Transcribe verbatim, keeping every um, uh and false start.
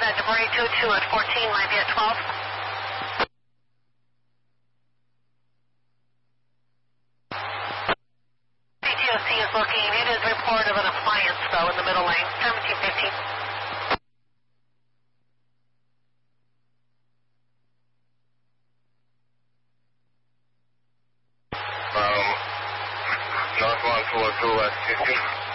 uh, debris two two at fourteen, might be at twelve. P T O C is looking. It is a report of an appliance, though, in the middle lane, seventeen fifteen. Um, North one four two West fifty.